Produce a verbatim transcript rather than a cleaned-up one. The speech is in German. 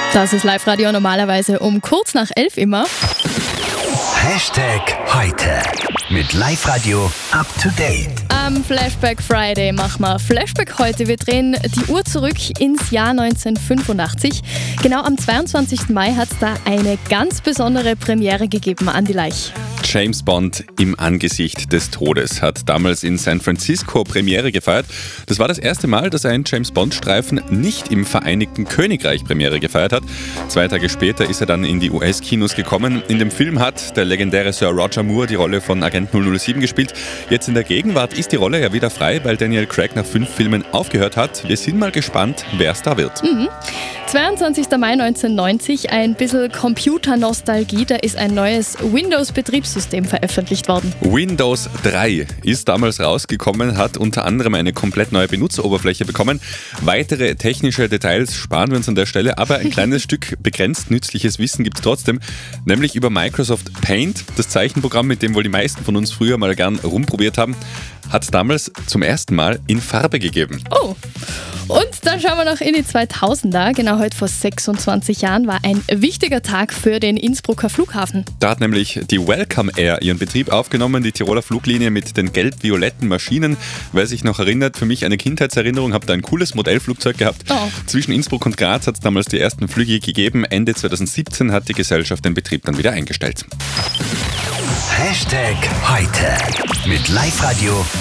Das ist Live-Radio normalerweise um kurz nach elf immer. Hashtag heute mit Live-Radio up to date. Am Flashback Friday machen wir Flashback heute. Wir drehen die Uhr zurück ins Jahr neunzehnhundertfünfundachtzig. Genau am zweiundzwanzigsten Mai hat es da eine ganz besondere Premiere gegeben, Andi Leich. James Bond im Angesicht des Todes hat damals in San Francisco Premiere gefeiert. Das war das erste Mal, dass ein James-Bond-Streifen nicht im Vereinigten Königreich Premiere gefeiert hat. Zwei Tage später ist er dann in die U S-Kinos gekommen. In dem Film hat der legendäre Sir Roger Moore die Rolle von Agent null null sieben gespielt. Jetzt in der Gegenwart ist die Rolle ja wieder frei, weil Daniel Craig nach fünf Filmen aufgehört hat. Wir sind mal gespannt, wer es da wird. Mhm. zweiundzwanzigsten Mai neunzehnhundertneunzig, ein bisschen Computer-Nostalgie, da ist ein neues Windows-Betriebssystem veröffentlicht worden. Windows drei ist damals rausgekommen, hat unter anderem eine komplett neue Benutzeroberfläche bekommen. Weitere technische Details sparen wir uns an der Stelle, aber ein kleines Stück begrenzt nützliches Wissen gibt es trotzdem, nämlich über Microsoft Paint, das Zeichenprogramm, mit dem wohl die meisten von uns früher mal gern rumprobiert haben, hat es damals zum ersten Mal in Farbe gegeben. Oh, und dann schauen wir noch in die zweitausender. Genau heute vor sechsundzwanzig Jahren war ein wichtiger Tag für den Innsbrucker Flughafen. Da hat nämlich die Welcome Air ihren Betrieb aufgenommen, die Tiroler Fluglinie mit den gelb-violetten Maschinen. Wer sich noch erinnert, für mich eine Kindheitserinnerung, habe da ein cooles Modellflugzeug gehabt. Oh. Zwischen Innsbruck und Graz hat es damals die ersten Flüge gegeben. Ende zweitausendsiebzehn hat die Gesellschaft den Betrieb dann wieder eingestellt. Hashtag heute mit Live-Radio